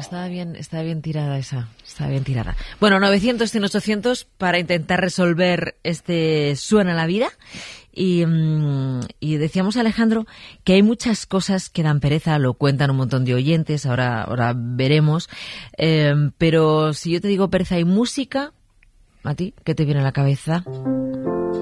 estaba bien tirada esa. Estaba bien tirada. Bueno, 900, 100, 800 para intentar resolver este Suena la vida. Y decíamos, Alejandro, que hay muchas cosas que dan pereza, lo cuentan un montón de oyentes, ahora veremos. Pero si yo te digo pereza y música, ¿a ti qué te viene a la cabeza?